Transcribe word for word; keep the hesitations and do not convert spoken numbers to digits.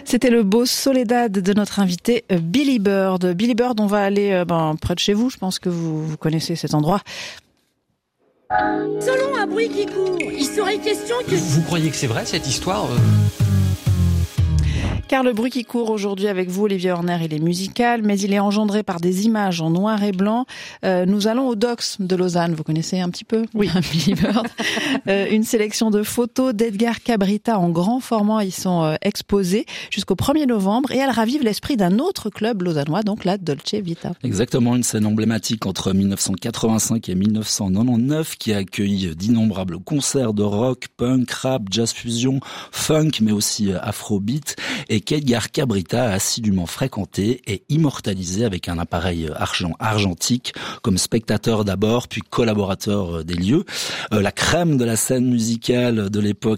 C'était le beau Soledad de notre invité Billy Bird. Billy Bird, on va aller ben, près de chez vous. Je pense que vous, vous connaissez cet endroit. Selon un bruit qui court, il serait question que... Vous croyez que c'est vrai cette histoire euh... Car le bruit qui court aujourd'hui avec vous, Olivier Horner, il est musical, mais il est engendré par des images en noir et blanc. Euh, nous allons au Dox de Lausanne. Vous connaissez un petit peu? Oui. Billy Bird. euh, une sélection de photos d'Edgar Cabrita en grand format. Ils sont euh, exposés jusqu'au premier novembre et elles ravivent l'esprit d'un autre club lausannois, donc la Dolce Vita. Exactement, une scène emblématique entre dix-neuf cent quatre-vingt-cinq et dix-neuf cent quatre-vingt-dix-neuf qui a accueilli d'innombrables concerts de rock, punk, rap, jazz fusion, funk, mais aussi afrobeat, et qu'Edgar Cabrita a assidûment fréquenté et immortalisé avec un appareil argent argentique comme spectateur d'abord, puis collaborateur des lieux. Euh, la crème de la scène musicale de l'époque